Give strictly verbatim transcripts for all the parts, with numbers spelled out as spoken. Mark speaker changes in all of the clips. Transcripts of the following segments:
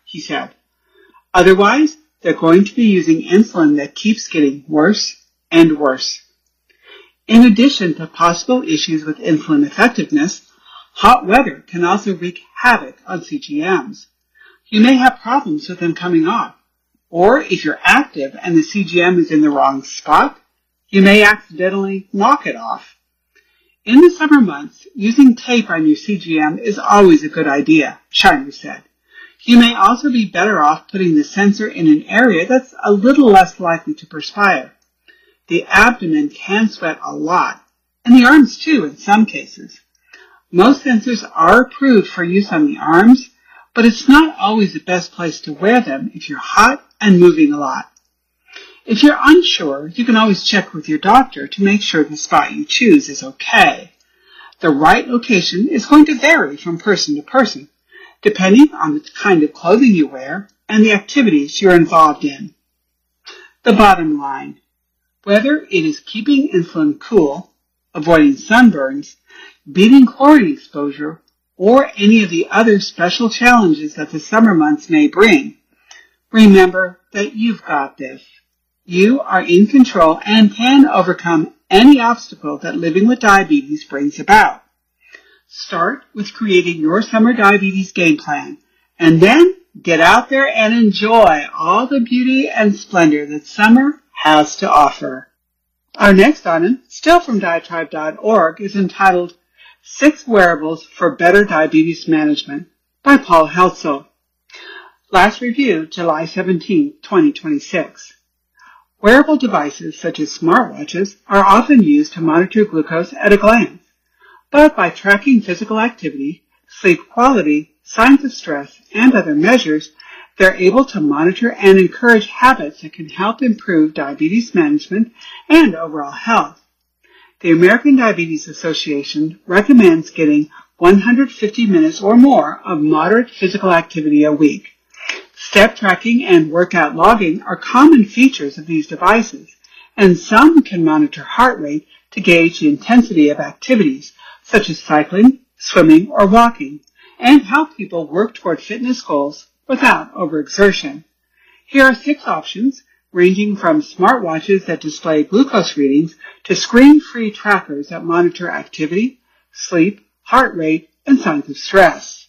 Speaker 1: he said. Otherwise, they're going to be using insulin that keeps getting worse and worse. In addition to possible issues with insulin effectiveness, hot weather can also wreak havoc on C G Ms. You may have problems with them coming off, or if you're active and the C G M is in the wrong spot, you may accidentally knock it off. In the summer months, using tape on your C G M is always a good idea, Shiner said. You may also be better off putting the sensor in an area that's a little less likely to perspire. The abdomen can sweat a lot, and the arms too in some cases. Most sensors are approved for use on the arms, but it's not always the best place to wear them if you're hot and moving a lot. If you're unsure, you can always check with your doctor to make sure the spot you choose is okay. The right location is going to vary from person to person, depending on the kind of clothing you wear and the activities you're involved in. The bottom line, whether it is keeping insulin cool, avoiding sunburns, beating chlorine exposure, or any of the other special challenges that the summer months may bring, remember that you've got this. You are in control and can overcome any obstacle that living with diabetes brings about. Start with creating your summer diabetes game plan, and then get out there and enjoy all the beauty and splendor that summer has to offer. Our next item, still from diatribe dot org, is entitled Six Wearables for Better Diabetes Management by Paul Heltzel. Last review, July seventeenth, twenty twenty-six. Wearable devices such as smartwatches are often used to monitor glucose at a glance, but by tracking physical activity, sleep quality, signs of stress, and other measures, they're able to monitor and encourage habits that can help improve diabetes management and overall health. The American Diabetes Association recommends getting one hundred fifty minutes or more of moderate physical activity a week. Step tracking and workout logging are common features of these devices, and some can monitor heart rate to gauge the intensity of activities, such as cycling, swimming, or walking, and help people work toward fitness goals without overexertion. Here are six options, ranging from smartwatches that display glucose readings to screen-free trackers that monitor activity, sleep, heart rate, and signs of stress.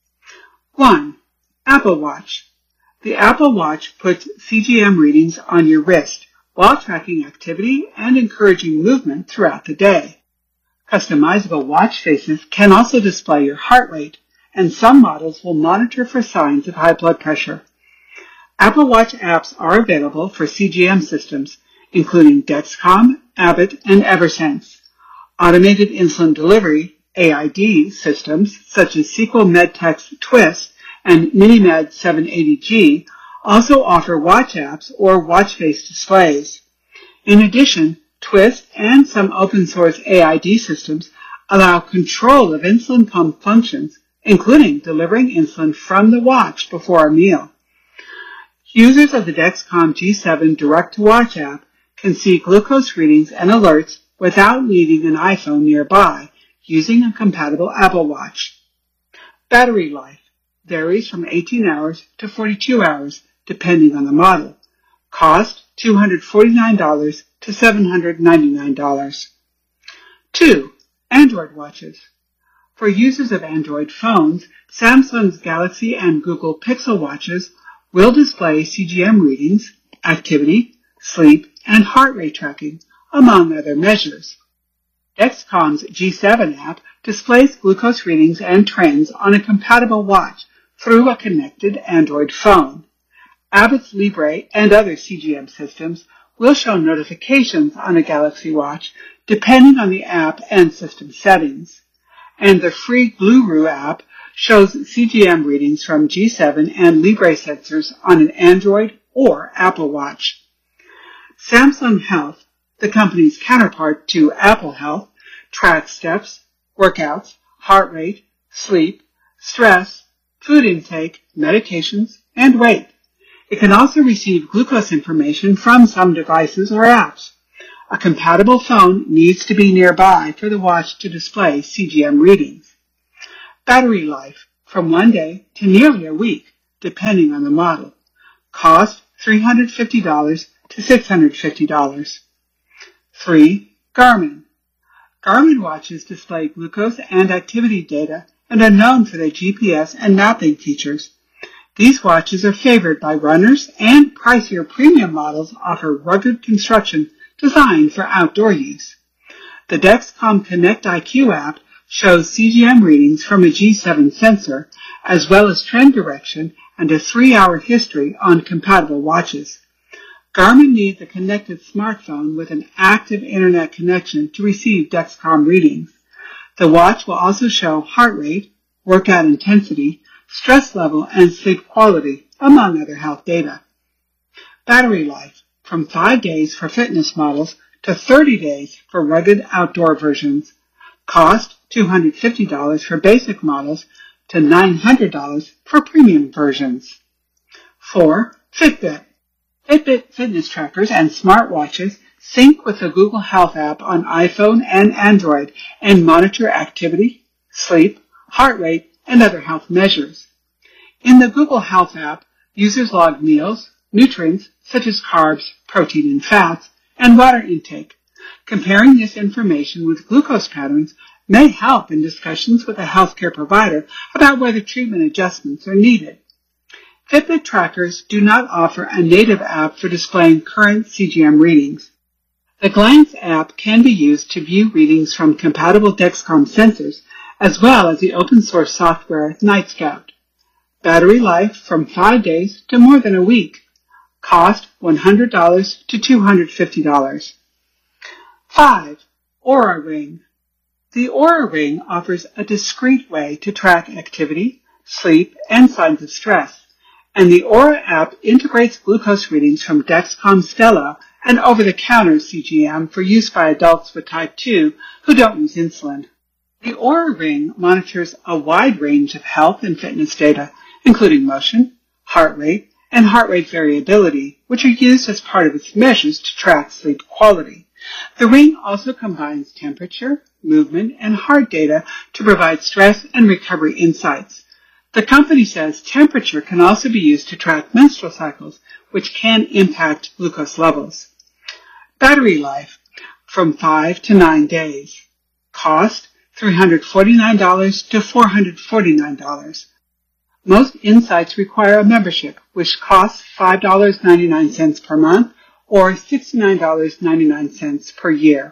Speaker 1: one. Apple Watch. The Apple Watch puts C G M readings on your wrist while tracking activity and encouraging movement throughout the day. Customizable watch faces can also display your heart rate, and some models will monitor for signs of high blood pressure. Apple Watch apps are available for C G M systems, including Dexcom, Abbott, and Eversense. Automated insulin delivery, A I D, systems such as Sequel MedTech's Twist and MiniMed seven eighty G also offer watch apps or watch face displays. In addition, Twist and some open-source A I D systems allow control of insulin pump functions, including delivering insulin from the watch before a meal. Users of the Dexcom G seven Direct-to-Watch app can see glucose readings and alerts without needing an iPhone nearby using a compatible Apple Watch. Battery life varies from eighteen hours to forty-two hours, depending on the model. Cost two hundred forty-nine dollars to seven hundred ninety-nine dollars. two. Android watches. For users of Android phones, Samsung's Galaxy and Google Pixel watches will display C G M readings, activity, sleep, and heart rate tracking, among other measures. Dexcom's G seven app displays glucose readings and trends on a compatible watch through a connected Android phone. Abbott's Libre and other C G M systems will show notifications on a Galaxy Watch depending on the app and system settings. And the free Gluru app shows C G M readings from G seven and Libre sensors on an Android or Apple Watch. Samsung Health, the company's counterpart to Apple Health, tracks steps, workouts, heart rate, sleep, stress, food intake, medications, and weight. It can also receive glucose information from some devices or apps. A compatible phone needs to be nearby for the watch to display C G M readings. Battery life, from one day to nearly a week, depending on the model. Cost three hundred fifty dollars to six hundred fifty dollars. three. Garmin. Garmin watches display glucose and activity data and are known for their G P S and mapping features. These watches are favored by runners, and pricier premium models offer rugged construction designed for outdoor use. The Dexcom Connect I Q app shows C G M readings from a G seven sensor, as well as trend direction and a three-hour history on compatible watches. Garmin needs a connected smartphone with an active internet connection to receive Dexcom readings. The watch will also show heart rate, workout intensity, stress level, and sleep quality, among other health data. Battery life, from five days for fitness models to thirty days for rugged outdoor versions. Cost two hundred fifty dollars for basic models to nine hundred dollars for premium versions. four. Fitbit. Fitbit fitness trackers and smartwatches sync with the Google Health app on iPhone and Android and monitor activity, sleep, heart rate, and other health measures. In the Google Health app, users log meals, nutrients such as carbs, protein, and fats, and water intake. Comparing this information with glucose patterns may help in discussions with a healthcare provider about whether treatment adjustments are needed. Fitbit trackers do not offer a native app for displaying current C G M readings. The Glance app can be used to view readings from compatible Dexcom sensors, as well as the open-source software NightScout. Battery life from five days to more than a week. Cost one hundred dollars to two hundred fifty dollars. five. Oura Ring. The Oura Ring offers a discrete way to track activity, sleep, and signs of stress, and the Oura app integrates glucose readings from Dexcom Stelo and over-the-counter C G M for use by adults with type two who don't use insulin. The Oura Ring monitors a wide range of health and fitness data, including motion, heart rate, and heart rate variability, which are used as part of its measures to track sleep quality. The ring also combines temperature, movement, and heart data to provide stress and recovery insights. The company says temperature can also be used to track menstrual cycles, which can impact glucose levels. Battery life, from five to nine days. Cost, three hundred forty-nine dollars to four hundred forty-nine dollars. Most insights require a membership, which costs five dollars and ninety-nine cents per month or sixty-nine dollars and ninety-nine cents per year.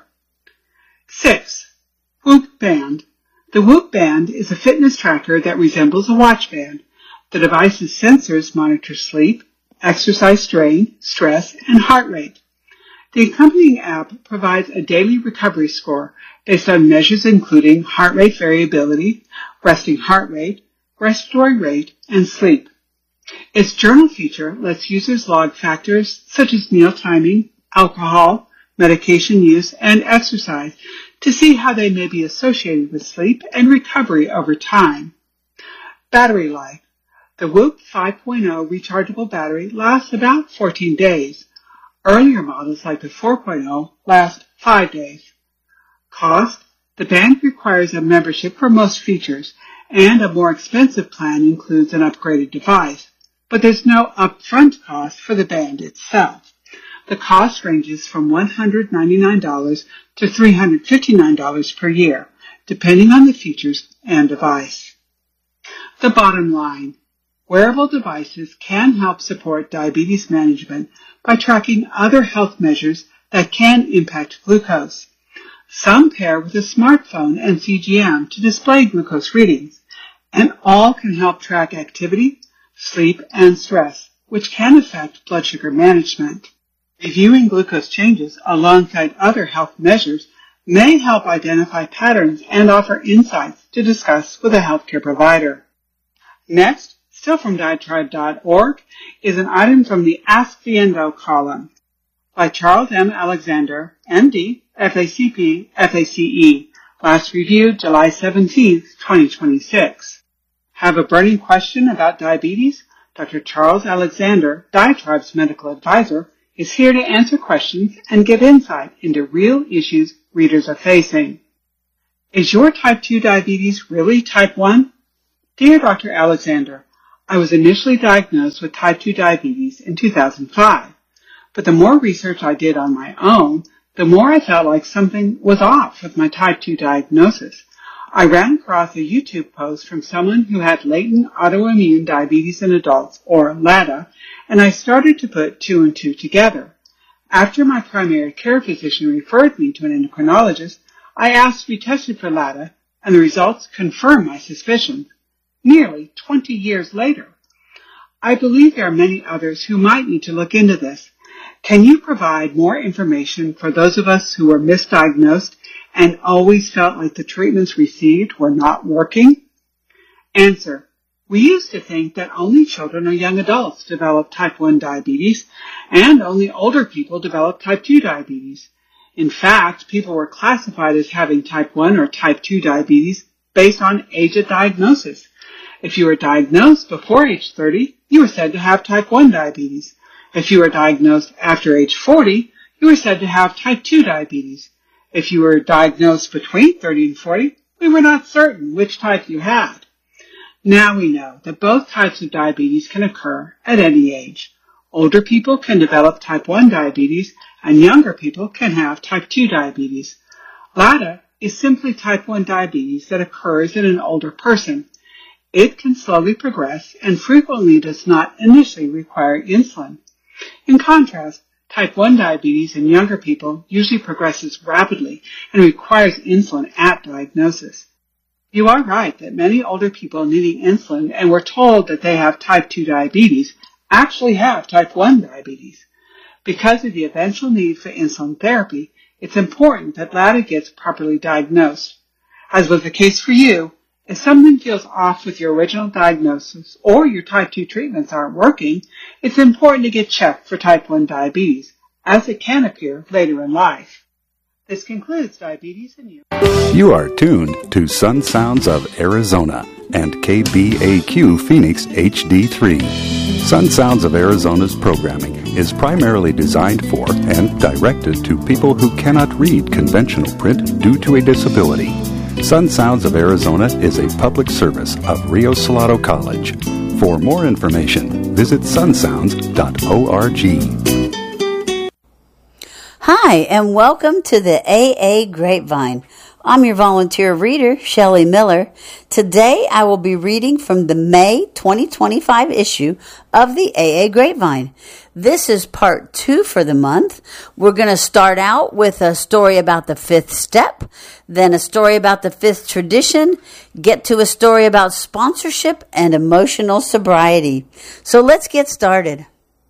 Speaker 1: six. Whoop Band. The Whoop Band is a fitness tracker that resembles a watch band. The device's sensors monitor sleep, exercise strain, stress, and heart rate. The accompanying app provides a daily recovery score based on measures including heart rate variability, resting heart rate, respiratory rate, and sleep. Its journal feature lets users log factors such as meal timing, alcohol, medication use, and exercise to see how they may be associated with sleep and recovery over time. Battery life. The Whoop five point oh rechargeable battery lasts about fourteen days. Earlier models like the four point oh last five days. Cost. The band requires a membership for most features, and a more expensive plan includes an upgraded device, but there's no upfront cost for the band itself. The cost ranges from one hundred ninety-nine dollars to three hundred fifty-nine dollars per year, depending on the features and device. The bottom line. Wearable devices can help support diabetes management by tracking other health measures that can impact glucose. Some pair with a smartphone and C G M to display glucose readings, and all can help track activity, sleep, and stress, which can affect blood sugar management. Reviewing glucose changes alongside other health measures may help identify patterns and offer insights to discuss with a healthcare provider. Next, still from diatribe dot org, is an item from the Ask the Endo column by Charles M. Alexander, M D, F A C P, F A C E, last reviewed July seventeenth, twenty twenty-six. Have a burning question about diabetes? Doctor Charles Alexander, Diatribe's medical advisor, is here to answer questions and give insight into real issues readers are facing. Is your type two diabetes really type one? Dear Doctor Alexander, I was initially diagnosed with type two diabetes in two thousand five, but the more research I did on my own, the more I felt like something was off with my type two diagnosis. I ran across a YouTube post from someone who had latent autoimmune diabetes in adults, or LADA, and I started to put two and two together. After my primary care physician referred me to an endocrinologist, I asked to be tested for LADA, and the results confirmed my suspicions, nearly twenty years later. I believe there are many others who might need to look into this. Can you provide more information for those of us who were misdiagnosed and always felt like the treatments received were not working? Answer. We used to think that only children or young adults develop type one diabetes and only older people develop type two diabetes. In fact, people were classified as having type one or type two diabetes based on age of diagnosis. If you were diagnosed before age thirty, you were said to have type one diabetes. If you were diagnosed after age forty, you were said to have type two diabetes. If you were diagnosed between thirty and forty, we were not certain which type you had. Now we know that both types of diabetes can occur at any age. Older people can develop type one diabetes, and younger people can have type two diabetes. LADA is simply type one diabetes that occurs in an older person. It can slowly progress and frequently does not initially require insulin. In contrast, type one diabetes in younger people usually progresses rapidly and requires insulin at diagnosis. You are right that many older people needing insulin and were told that they have type two diabetes actually have type one diabetes. Because of the eventual need for insulin therapy, it's important that LADA gets properly diagnosed. As was the case for you, if something feels off with your original diagnosis or your type two treatments aren't working, it's important to get checked for type one diabetes, as it can appear later in life. This concludes Diabetes and You.
Speaker 2: You are tuned to Sun Sounds of Arizona and K B A Q Phoenix H D three. Sun Sounds of Arizona's programming is primarily designed for and directed to people who cannot read conventional print due to a disability. Sun Sounds of Arizona is a public service of Rio Salado College. For more information, visit sun sounds dot org.
Speaker 3: Hi, and welcome to the A A Grapevine. I'm your volunteer reader, Shelley Miller. Today I will be reading from the May twenty twenty-five issue of the A A Grapevine. This is part two for the month. We're going to start out with a story about the fifth step, then a story about the fifth tradition, get to a story about sponsorship and emotional sobriety. So let's get started.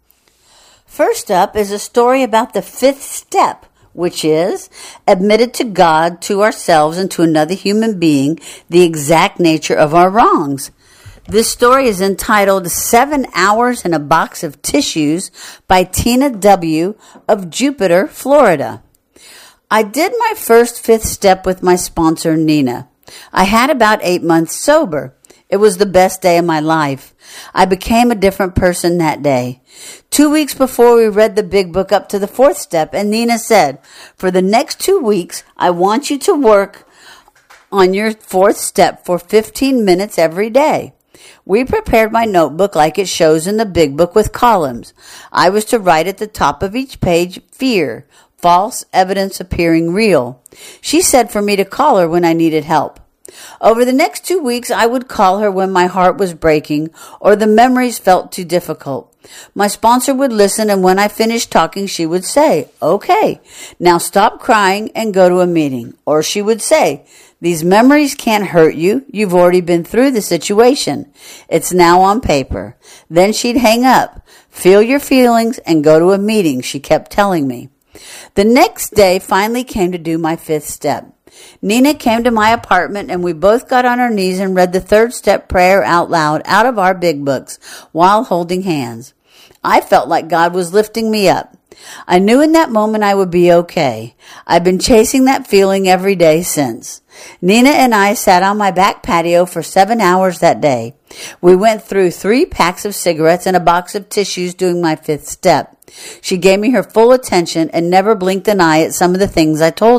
Speaker 3: First up is a story about the fifth step, which is admitted to God, to ourselves, and to another human being the exact nature of our wrongs. This story is entitled Seven Hours in a Box of Tissues by Tina W. of Jupiter, Florida. I did my first fifth step with my sponsor, Nina. I had about eight months sober. It was the best day of my life. I became a different person that day. Two weeks before we read the big book up to the fourth step, and Nina said, for the next two weeks, I want you to work on your fourth step for fifteen minutes every day. We prepared my notebook like it shows in the big book with columns. I was to write at the top of each page, fear, false evidence appearing real. She said for me to call her when I needed help. Over the next two weeks, I would call her when my heart was breaking or the memories felt too difficult. My sponsor would listen, and when I finished talking, she would say, okay, now stop crying and go to a meeting. Or she would say, these memories can't hurt you. You've already been through the situation. It's now on paper. Then she'd hang up, feel your feelings, and go to a meeting, she kept telling me. The next day finally came to do my fifth step. Nina came to my apartment, and we both got on our knees and read the third step prayer out loud out of our big books while holding hands. I felt like God was lifting me up. I knew in that moment I would be okay. I've been chasing that feeling every day since. Nina and I sat on my back patio for seven hours that day. We went through three packs of cigarettes and a box of tissues doing my fifth step. She gave me her full attention and never blinked an eye at some of the things I told her.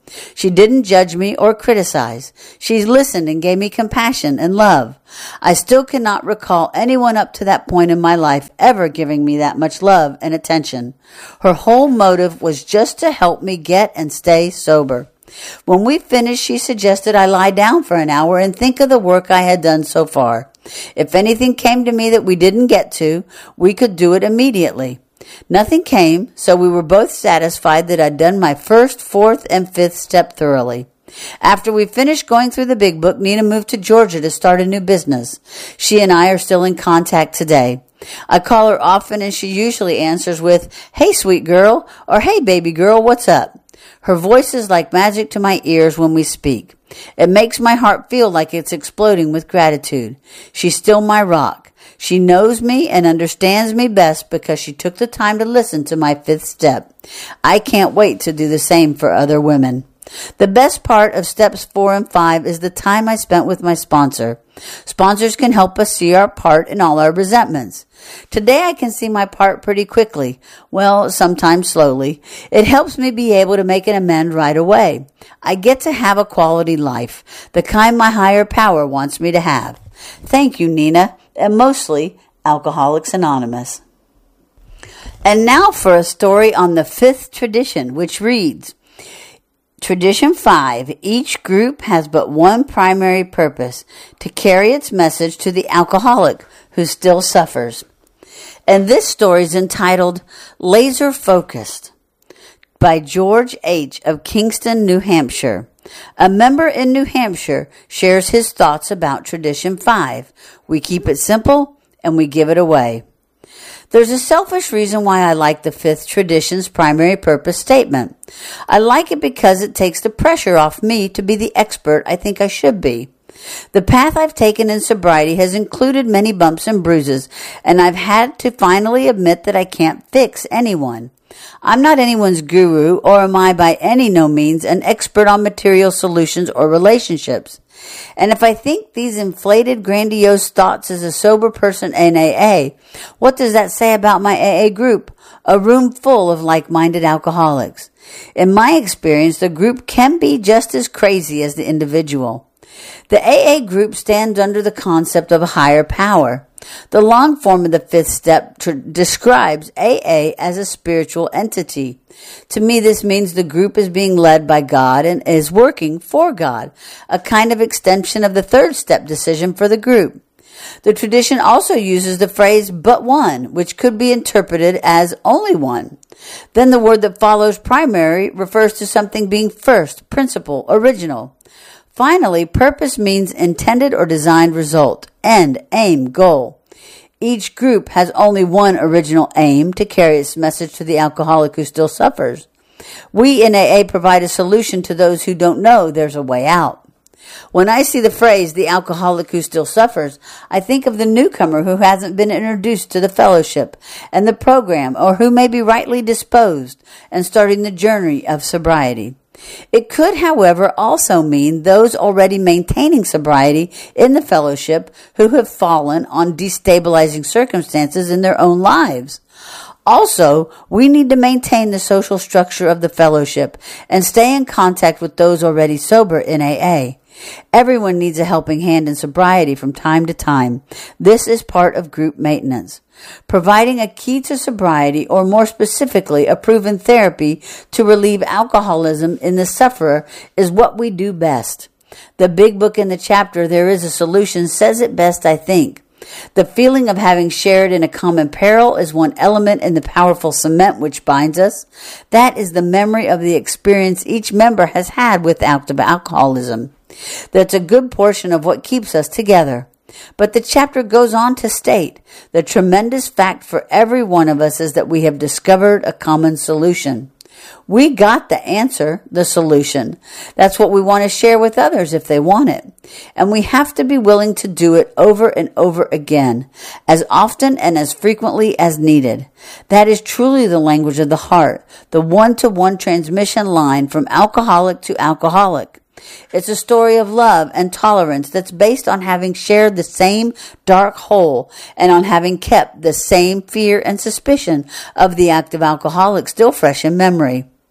Speaker 3: She didn't judge me or criticize. She listened and gave me compassion and love. I still cannot recall anyone up to that point in my life ever giving me that much love and attention. Her whole motive was just to help me get and stay sober. When we finished, she suggested I lie down for an hour and think of the work I had done so far. If anything came to me that we didn't get to, we could do it immediately. Nothing came, so we were both satisfied that I'd done my first, fourth, and fifth step thoroughly. After we finished going through the big book, Nina moved to Georgia to start a new business. She and I are still in contact today. I call her often and she usually answers with, "Hey, sweet girl," or "Hey, baby girl, what's up?" Her voice is like magic to my ears when we speak. It makes my heart feel like it's exploding with gratitude. She's still my rock. She knows me and understands me best because she took the time to listen to my fifth step. I can't wait to do the same for other women. The best part of steps four and five is the time I spent with my sponsor. Sponsors can help us see our part in all our resentments. Today I can see my part pretty quickly. Well, sometimes slowly. It helps me be able to make an amend right away. I get to have a quality life, the kind my higher power wants me to have. Thank you, Nina, and mostly Alcoholics Anonymous. And now for a story on the fifth tradition, which reads, Tradition five, each group has but one primary purpose, to carry its message to the alcoholic who still suffers. And this story is entitled Laser Focused by George H. of Kingston, New Hampshire. A member in New Hampshire shares his thoughts about Tradition five. We keep it simple and we give it away. There's a selfish reason why I like the fifth tradition's primary purpose statement. I like it because it takes the pressure off me to be the expert I think I should be. The path I've taken in sobriety has included many bumps and bruises, and I've had to finally admit that I can't fix anyone. I'm not anyone's guru, or am I by any no means an expert on material solutions or relationships. And if I think these inflated, grandiose thoughts as a sober person in A A, what does that say about my A A group? A room full of like-minded alcoholics. In my experience, the group can be just as crazy as the individual. The A A group stands under the concept of a higher power. The long form of the fifth step tr- describes A A as a spiritual entity. To me, this means the group is being led by God and is working for God, a kind of extension of the third step decision for the group. The tradition also uses the phrase but one, which could be interpreted as only one. Then the word that follows, primary, refers to something being first, principal, original. Finally, purpose means intended or designed result, end, aim, goal. Each group has only one original aim, to carry its message to the alcoholic who still suffers. We in A A provide a solution to those who don't know there's a way out. When I see the phrase, the alcoholic who still suffers, I think of the newcomer who hasn't been introduced to the fellowship and the program, or who may be rightly disposed and starting the journey of sobriety. It could, however, also mean those already maintaining sobriety in the fellowship who have fallen on destabilizing circumstances in their own lives. Also, we need to maintain the social structure of the fellowship and stay in contact with those already sober in A A. Everyone needs a helping hand in sobriety from time to time. This is part of group maintenance. Providing a key to sobriety, or more specifically, a proven therapy to relieve alcoholism in the sufferer, is what we do best. The big book in the chapter, There is a Solution, says it best, I think. The feeling of having shared in a common peril is one element in the powerful cement which binds us. That is the memory of the experience each member has had with active alcoholism. That's a good portion of what keeps us together. But the chapter goes on to state, the tremendous fact for every one of us is that we have discovered a common solution. We got the answer, the solution. That's what we want to share with others if they want it. And we have to be willing to do it over and over again, as often and as frequently as needed. That is truly the language of the heart, the one-to-one transmission line from alcoholic to alcoholic. It's a story of love and tolerance that's based on having shared the same dark hole and on having kept the same fear and suspicion of the active alcoholic still fresh in memory.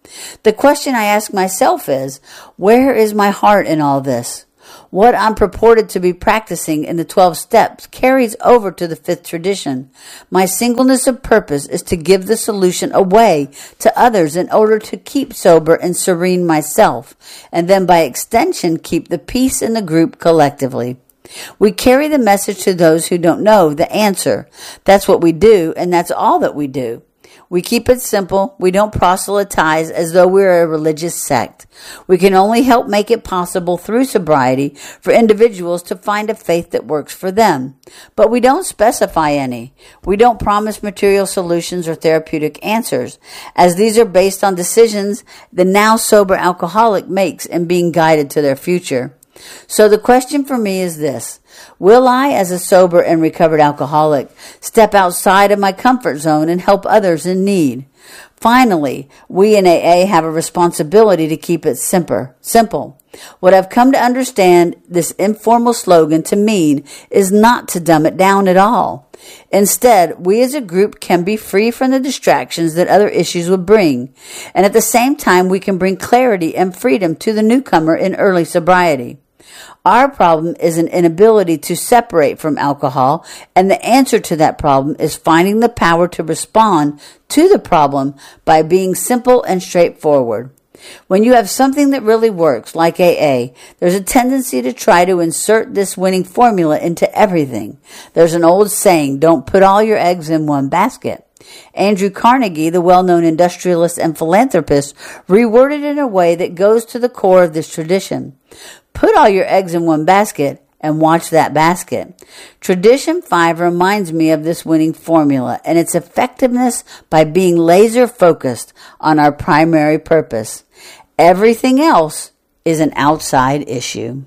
Speaker 3: The question I ask myself is, where is my heart in all this? What I'm purported to be practicing in the twelve steps carries over to the fifth tradition. My singleness of purpose is to give the solution away to others in order to keep sober and serene myself, and then by extension keep the peace in the group collectively. We carry the message to those who don't know the answer. That's what we do, and that's all that we do. We keep it simple. We don't proselytize as though we're a religious sect. We can only help make it possible through sobriety for individuals to find a faith that works for them. But we don't specify any. We don't promise material solutions or therapeutic answers, as these are based on decisions the now sober alcoholic makes in being guided to their future. So the question for me is this: will I, as a sober and recovered alcoholic, step outside of my comfort zone and help others in need? Finally, we in A A have a responsibility to keep it simple. Simple. What I've come to understand this informal slogan to mean is not to dumb it down at all. Instead, we as a group can be free from the distractions that other issues would bring, and at the same time we can bring clarity and freedom to the newcomer in early sobriety. Our problem is an inability to separate from alcohol, and the answer to that problem is finding the power to respond to the problem by being simple and straightforward. When you have something that really works, like A A, there's a tendency to try to insert this winning formula into everything. There's an old saying, don't put all your eggs in one basket. Andrew Carnegie, the well-known industrialist and philanthropist, reworded it in a way that goes to the core of this tradition. Put all your eggs in one basket and watch that basket. Tradition five reminds me of this winning formula and its effectiveness by being laser focused on our primary purpose. Everything else is an outside issue.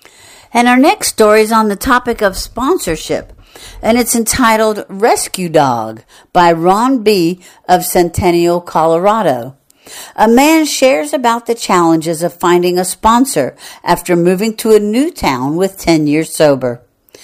Speaker 3: And our next story is on the topic of sponsorship, and it's entitled Rescue Dog by Ron B. of Centennial, Colorado. A man shares about the challenges of finding a sponsor after moving to a new town with ten years sober.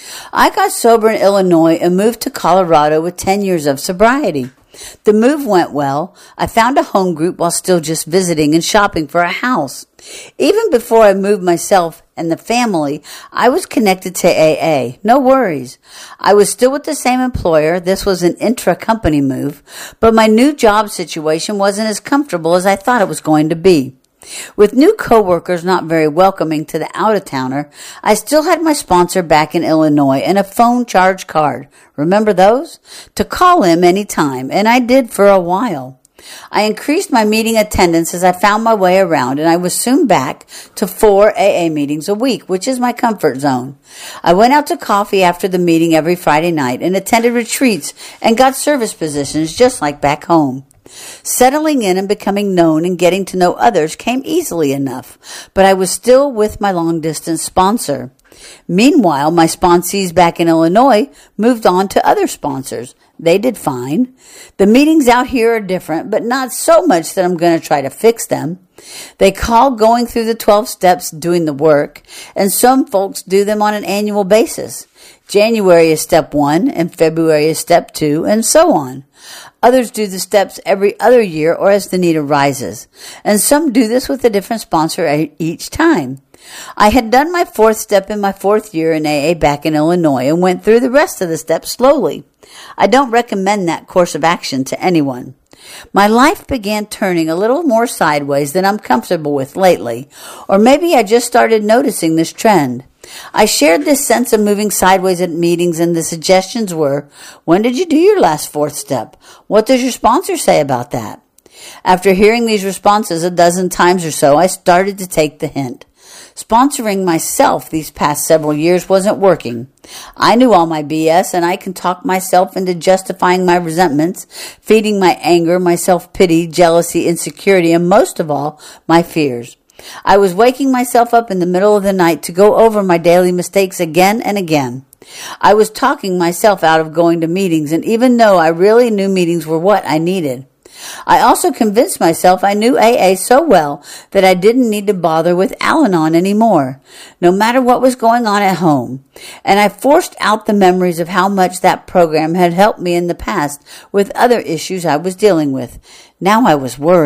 Speaker 3: I got sober in Illinois and moved to Colorado with ten years of sobriety. The move went well. I found a home group while still just visiting and shopping for a house. Even before I moved myself and the family, I was connected to A A. No worries. I was still with the same employer. This was an intra-company move, but my new job situation wasn't as comfortable as I thought it was going to be. With new coworkers not very welcoming to the out-of-towner, I still had my sponsor back in Illinois and a phone charge card. Remember those? To call him any time, and I did for a while. I increased my meeting attendance as I found my way around, and I was soon back to four A A meetings a week, which is my comfort zone. I went out to coffee after the meeting every Friday night and attended retreats and got service positions just like back home. Settling in and becoming known and getting to know others came easily enough, but I was still with my long-distance sponsor. Meanwhile, my sponsees back in Illinois moved on to other sponsors. They did fine. The meetings out here are different, but not so much that I'm going to try to fix them. They call going through the twelve steps doing the work, and some folks do them on an annual basis. January is step one, and February is step two, and so on. Others do the steps every other year or as the need arises, and some do this with a different sponsor each time. I had done my fourth step in my fourth year in A A back in Illinois and went through the rest of the steps slowly. I don't recommend that course of action to anyone. My life began turning a little more sideways than I'm comfortable with lately, or maybe I just started noticing this trend. I shared this sense of moving sideways at meetings, and the suggestions were, when did you do your last fourth step? What does your sponsor say about that? After hearing these responses a dozen times or so, I started to take the hint. Sponsoring myself these past several years wasn't working. I knew all my B S, and I can talk myself into justifying my resentments, feeding my anger, my self-pity, jealousy, insecurity, and most of all, my fears. I was waking myself up in the middle of the night to go over my daily mistakes again and again. I was talking myself out of going to meetings, and even though I really knew meetings were what I needed, I also convinced myself I knew A A so well that I didn't need to bother with Al-Anon anymore, no matter what was going on at home. And I forced out the memories of how much that program had helped me in the past with other issues I was dealing with. Now I was worried.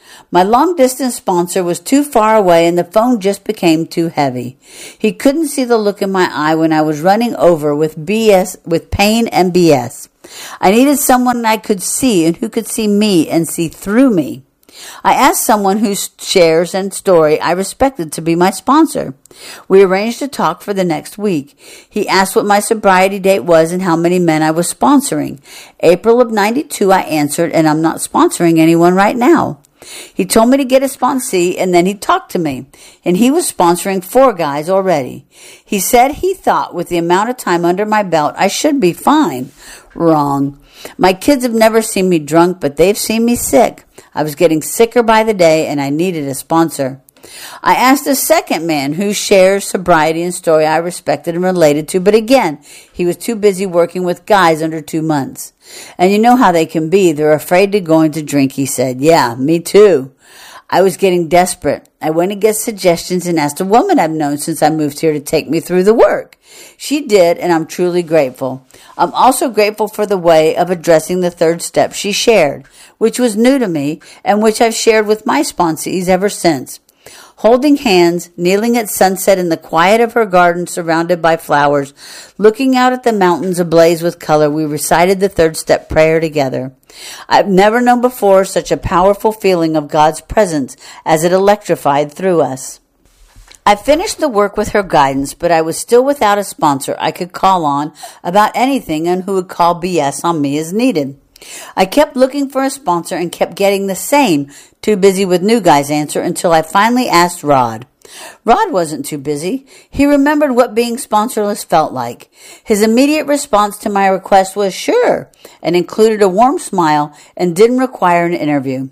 Speaker 3: My long-distance sponsor was too far away and the phone just became too heavy. He couldn't see the look in my eye when I was running over with B S, with pain and B S. I needed someone I could see and who could see me and see through me. I asked someone whose shares and story I respected to be my sponsor. We arranged to talk for the next week. He asked what my sobriety date was and how many men I was sponsoring. April of ninety-two, I answered, and I'm not sponsoring anyone right now. He told me to get a sponsee, and then he talked to me, and he was sponsoring four guys already. He said he thought with the amount of time under my belt, I should be fine. Wrong. My kids have never seen me drunk, but they've seen me sick. I was getting sicker by the day, and I needed a sponsor. I asked a second man whose shares, sobriety, and story I respected and related to, but again, he was too busy working with guys under two months. And you know how they can be. They're afraid to go into drink, he said. Yeah, me too. I was getting desperate. I went to get suggestions and asked a woman I've known since I moved here to take me through the work. She did, and I'm truly grateful. I'm also grateful for the way of addressing the third step she shared, which was new to me and which I've shared with my sponsees ever since. Holding hands, kneeling at sunset in the quiet of her garden surrounded by flowers, looking out at the mountains ablaze with color, we recited the third step prayer together. I've never known before such a powerful feeling of God's presence as it electrified through us. I finished the work with her guidance, but I was still without a sponsor I could call on about anything and who would call B S on me as needed. I kept looking for a sponsor and kept getting the same too busy with new guys answer until I finally asked Rod. Rod wasn't too busy. He remembered what being sponsorless felt like. His immediate response to my request was sure and included a warm smile and didn't require an interview.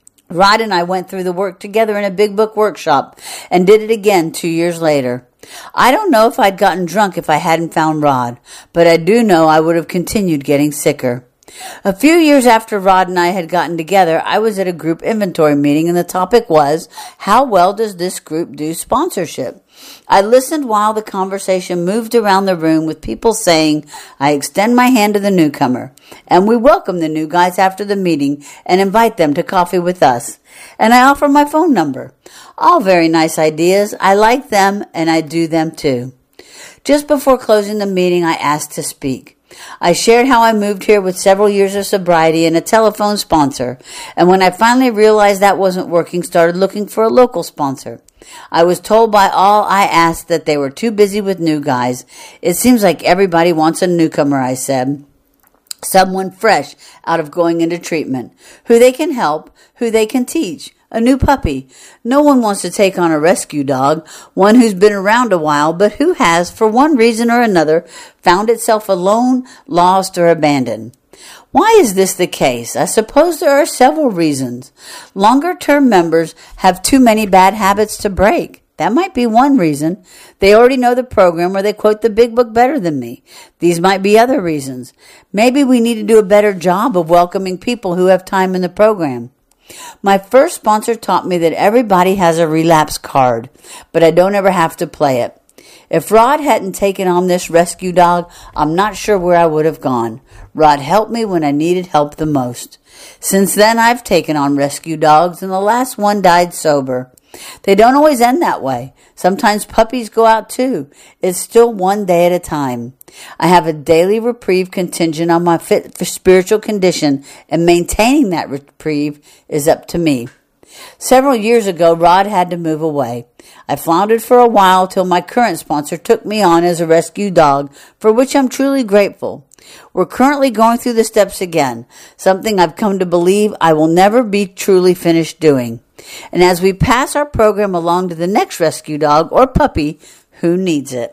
Speaker 3: Rod and I went through the work together in a big book workshop and did it again two years later. I don't know if I'd gotten drunk if I hadn't found Rod, but I do know I would have continued getting sicker. A few years after Rod and I had gotten together, I was at a group inventory meeting and the topic was, how well does this group do sponsorship? I listened while the conversation moved around the room with people saying, I extend my hand to the newcomer, and we welcome the new guys after the meeting and invite them to coffee with us. And I offer my phone number. All very nice ideas. I like them and I do them too. Just before closing the meeting, I asked to speak. I shared how I moved here with several years of sobriety and a telephone sponsor, and when I finally realized that wasn't working, started looking for a local sponsor. I was told by all I asked that they were too busy with new guys. It seems like everybody wants a newcomer, I said. Someone fresh out of going into treatment, who they can help, who they can teach. A new puppy. No one wants to take on a rescue dog, one who's been around a while, but who has, for one reason or another, found itself alone, lost, or abandoned. Why is this the case? I suppose there are several reasons. Longer-term members have too many bad habits to break. That might be one reason. They already know the program or they quote the big book better than me. These might be other reasons. Maybe we need to do a better job of welcoming people who have time in the program. My first sponsor taught me that everybody has a relapse card, but I don't ever have to play it. If Rod hadn't taken on this rescue dog, I'm not sure where I would have gone. Rod helped me when I needed help the most. Since then, I've taken on rescue dogs, and the last one died sober. They don't always end that way. Sometimes puppies go out too. It's still one day at a time. I have a daily reprieve contingent on my fit for spiritual condition, and maintaining that reprieve is up to me. Several years ago, Rod had to move away. I floundered for a while till my current sponsor took me on as a rescue dog, for which I'm truly grateful. We're currently going through the steps again, something I've come to believe I will never be truly finished doing. And as we pass our program along to the next rescue dog or puppy who needs it.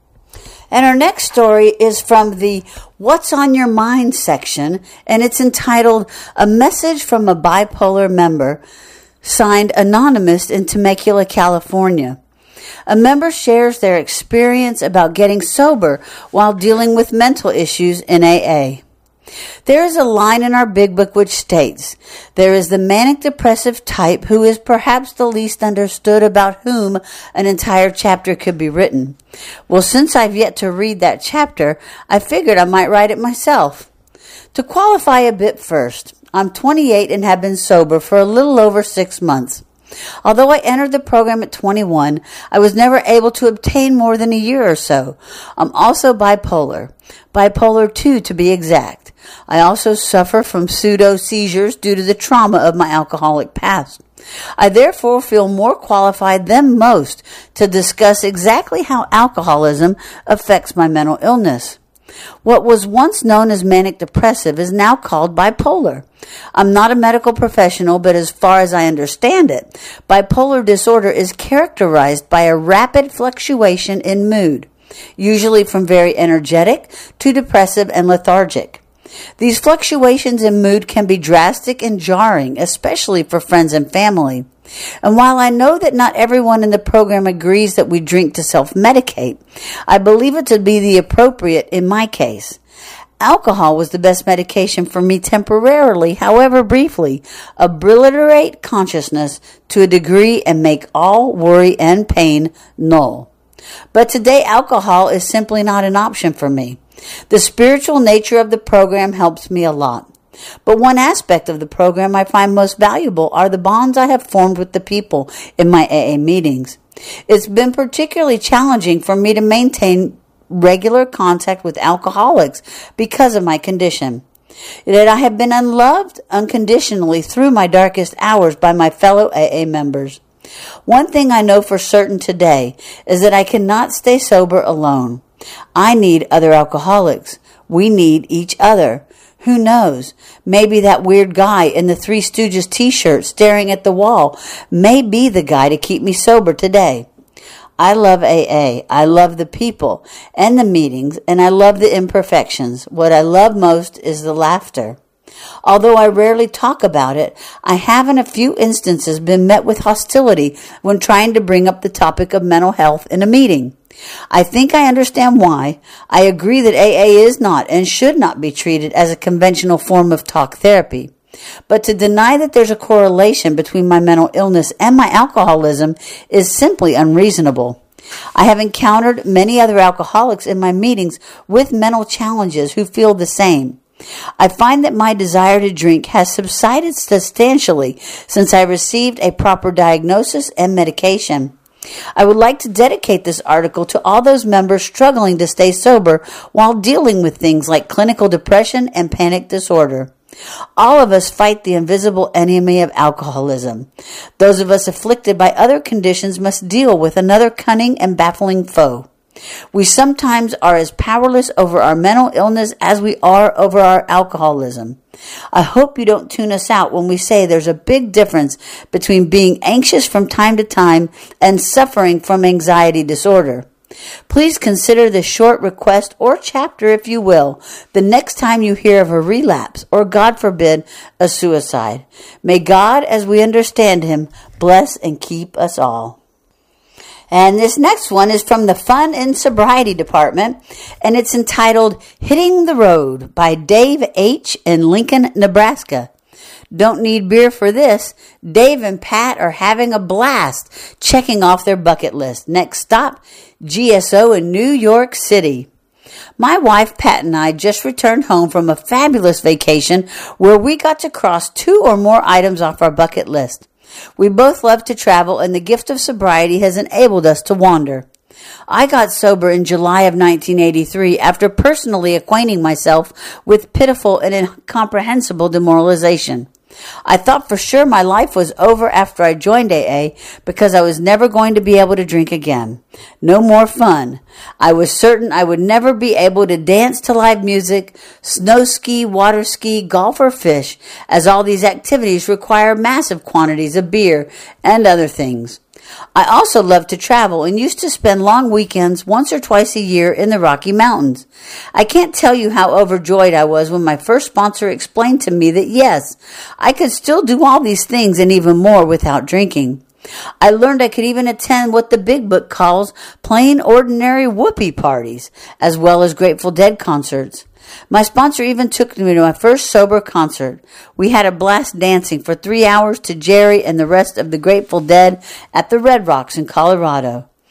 Speaker 3: And our next story is from the What's on Your Mind section, and it's entitled A Message from a Bipolar Member, signed Anonymous in Temecula, California. A member shares their experience about getting sober while dealing with mental issues in A A. There is a line in our big book which states, there is the manic depressive type who is perhaps the least understood, about whom an entire chapter could be written. Well, since I've yet to read that chapter, I figured I might write it myself. To qualify a bit first, I'm twenty-eight and have been sober for a little over six months. Although I entered the program at twenty-one, I was never able to obtain more than a year or so. I'm also bipolar. Bipolar two to be exact. I also suffer from pseudo-seizures due to the trauma of my alcoholic past. I therefore feel more qualified than most to discuss exactly how alcoholism affects my mental illness. What was once known as manic depressive is now called bipolar. I'm not a medical professional, but as far as I understand it, bipolar disorder is characterized by a rapid fluctuation in mood, usually from very energetic to depressive and lethargic. These fluctuations in mood can be drastic and jarring, especially for friends and family. And while I know that not everyone in the program agrees that we drink to self-medicate, I believe it to be the appropriate in my case. Alcohol was the best medication for me temporarily, however briefly, obliterate consciousness to a degree and make all worry and pain null. But today alcohol is simply not an option for me. The spiritual nature of the program helps me a lot. But one aspect of the program I find most valuable are the bonds I have formed with the people in my A A meetings. It's been particularly challenging for me to maintain regular contact with alcoholics because of my condition. Yet I have been unloved unconditionally through my darkest hours by my fellow A A members. One thing I know for certain today is that I cannot stay sober alone. I need other alcoholics. We need each other. Who knows? Maybe that weird guy in the Three Stooges t-shirt staring at the wall may be the guy to keep me sober today. I love A A. I love the people and the meetings, and I love the imperfections. What I love most is the laughter. Although I rarely talk about it, I have in a few instances been met with hostility when trying to bring up the topic of mental health in a meeting. I think I understand why. I agree that A A is not and should not be treated as a conventional form of talk therapy. But to deny that there's a correlation between my mental illness and my alcoholism is simply unreasonable. I have encountered many other alcoholics in my meetings with mental challenges who feel the same. I find that my desire to drink has subsided substantially since I received a proper diagnosis and medication. I would like to dedicate this article to all those members struggling to stay sober while dealing with things like clinical depression and panic disorder. All of us fight the invisible enemy of alcoholism. Those of us afflicted by other conditions must deal with another cunning and baffling foe. We sometimes are as powerless over our mental illness as we are over our alcoholism. I hope you don't tune us out when we say there's a big difference between being anxious from time to time and suffering from anxiety disorder. Please consider this short request or chapter, if you will, the next time you hear of a relapse or, God forbid, a suicide. May God, as we understand Him, bless and keep us all. And this next one is from the Fun and Sobriety Department, and it's entitled Hitting the Road by Dave H. in Lincoln, Nebraska. Don't need beer for this. Dave and Pat are having a blast checking off their bucket list. Next stop, G S O in New York City. My wife, Pat, and I just returned home from a fabulous vacation where we got to cross two or more items off our bucket list. We both love to travel, and the gift of sobriety has enabled us to wander. I got sober in July of nineteen eighty-three after personally acquainting myself with pitiful and incomprehensible demoralization. I thought for sure my life was over after I joined A A because I was never going to be able to drink again. No more fun. I was certain I would never be able to dance to live music, snow ski, water ski, golf, or fish, as all these activities require massive quantities of beer and other things. I also loved to travel and used to spend long weekends once or twice a year in the Rocky Mountains. I can't tell you how overjoyed I was when my first sponsor explained to me that yes, I could still do all these things and even more without drinking. I learned I could even attend what the Big Book calls plain ordinary whoopee parties, as well as Grateful Dead concerts. My sponsor even took me to my first sober concert. We had a blast dancing for three hours to Jerry and the rest of the Grateful Dead at the Red Rocks in Colorado.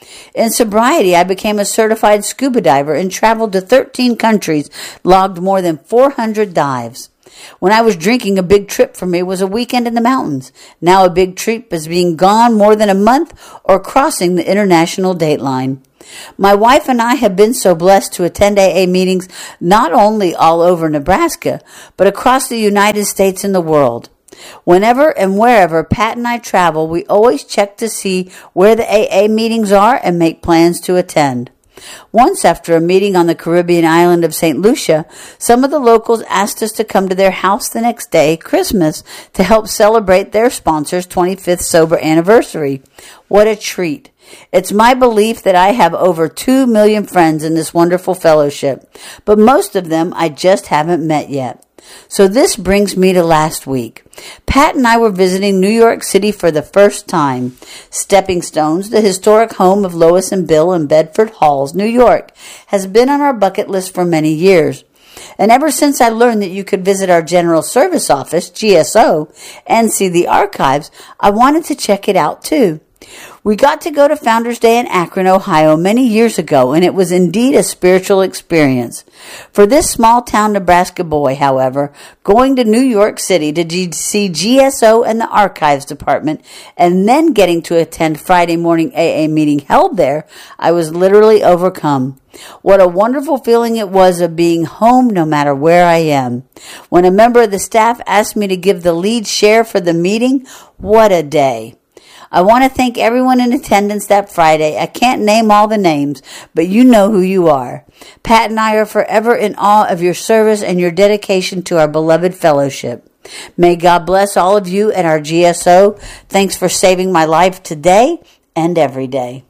Speaker 3: In sobriety, I became a certified scuba diver and traveled to thirteen countries, logged more than four hundred dives. When I was drinking, a big trip for me was a weekend in the mountains. Now a big trip is being gone more than a month or crossing the international date line. My wife and I have been so blessed to attend A A meetings not only all over Nebraska, but across the United States and the world. Whenever and wherever Pat and I travel, we always check to see where the A A meetings are and make plans to attend. Once, after a meeting on the Caribbean island of Saint Lucia, some of the locals asked us to come to their house the next day, Christmas, to help celebrate their sponsor's twenty-fifth sober anniversary. What a treat. It's my belief that I have over two million friends in this wonderful fellowship, but most of them I just haven't met yet. So this brings me to last week. Pat and I were visiting New York City for the first time. Stepping Stones, the historic home of Lois and Bill in Bedford Halls, New York, has been on our bucket list for many years. And ever since I learned that you could visit our General Service Office, G S O, and see the archives, I wanted to check it out too. We got to go to Founders Day in Akron, Ohio many years ago, and it was indeed a spiritual experience. For this small-town Nebraska boy, however, going to New York City to see G S O and the Archives Department, and then getting to attend Friday morning A A meeting held there, I was literally overcome. What a wonderful feeling it was of being home no matter where I am. When a member of the staff asked me to give the lead share for the meeting, what a day. I want to thank everyone in attendance that Friday. I can't name all the names, but you know who you are. Pat and I are forever in awe of your service and your dedication to our beloved fellowship. May God bless all of you at our G S O. Thanks for saving my life today and every day.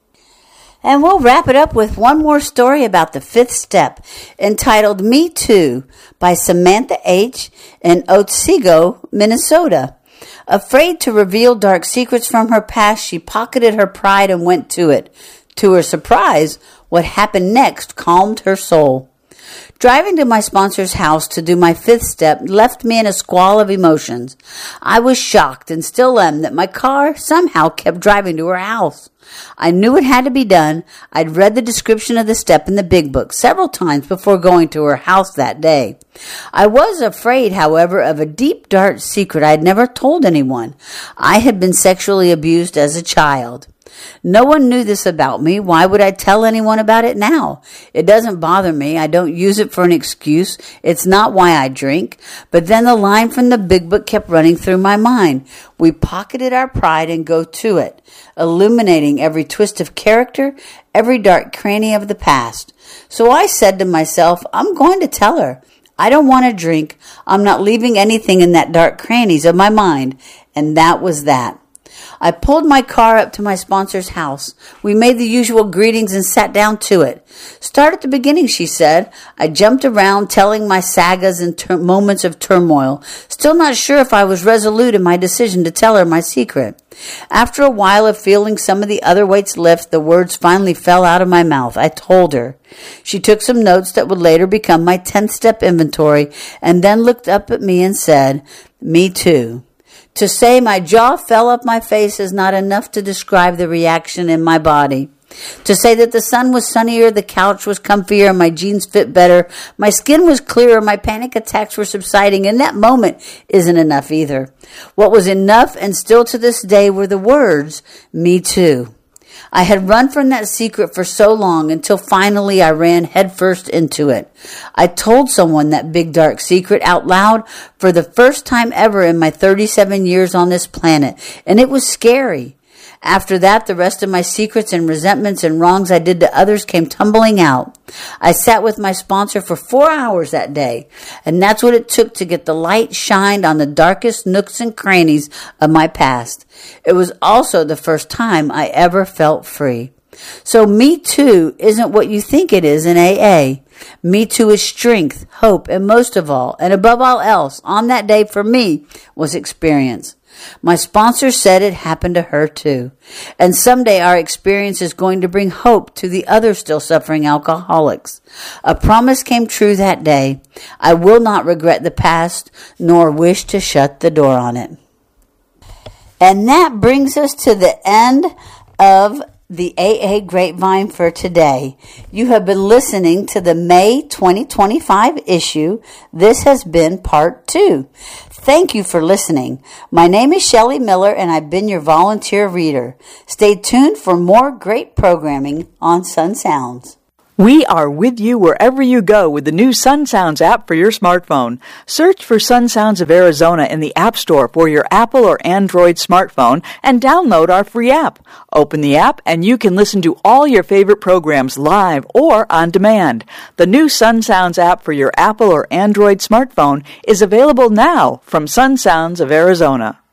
Speaker 3: And we'll wrap it up with one more story about the fifth step, entitled Me Too, by Samantha H. in Otsego, Minnesota. Afraid to reveal dark secrets from her past, she pocketed her pride and went to it. To her surprise, what happened next calmed her soul. Driving to my sponsor's house to do my fifth step left me in a squall of emotions. I was shocked and still am that my car somehow kept driving to her house. I knew it had to be done. I'd read the description of the step in the big book several times before going to her house that day. I was afraid, however, of a deep, dark secret I had never told anyone. I had been sexually abused as a child. No one knew this about me. Why would I tell anyone about it now? It doesn't bother me. I don't use it for an excuse. It's not why I drink. But then the line from the big book kept running through my mind. We pocketed our pride and go to it, illuminating every twist of character, every dark cranny of the past. So I said to myself, I'm going to tell her. I don't want to drink. I'm not leaving anything in that dark crannies of my mind. And that was that. I pulled my car up to my sponsor's house. We made the usual greetings and sat down to it. Start at the beginning, she said. I jumped around telling my sagas and ter- moments of turmoil, still not sure if I was resolute in my decision to tell her my secret. After a while of feeling some of the other weights lift, the words finally fell out of my mouth. I told her. She took some notes that would later become my tenth step inventory and then looked up at me and said, "Me too." To say my jaw fell up my face is not enough to describe the reaction in my body. To say that the sun was sunnier, the couch was comfier, my jeans fit better, my skin was clearer, my panic attacks were subsiding in that moment isn't enough either. What was enough, and still to this day, were the words, "Me too." I had run from that secret for so long until finally I ran headfirst into it. I told someone that big dark secret out loud for the first time ever in my thirty-seven years on this planet, and it was scary. After that, the rest of my secrets and resentments and wrongs I did to others came tumbling out. I sat with my sponsor for four hours that day, and that's what it took to get the light shined on the darkest nooks and crannies of my past. It was also the first time I ever felt free. So Me Too isn't what you think it is in A A. Me Too is strength, hope, and most of all, and above all else, on that day for me, was experience. My sponsor said it happened to her too. And someday our experience is going to bring hope to the other still suffering alcoholics. A promise came true that day. I will not regret the past, nor wish to shut the door on it. And that brings us to the end of the A A Grapevine for today. You have been listening to the May twenty twenty-five issue. This has been part two. Thank you for listening. My name is Shelley Miller, and I've been your volunteer reader. Stay tuned for more great programming on Sun Sounds.
Speaker 4: We are with you wherever you go with the new Sun Sounds app for your smartphone. Search for Sun Sounds of Arizona in the App Store for your Apple or Android smartphone and download our free app. Open the app and you can listen to all your favorite programs live or on demand. The new Sun Sounds app for your Apple or Android smartphone is available now from Sun Sounds of Arizona.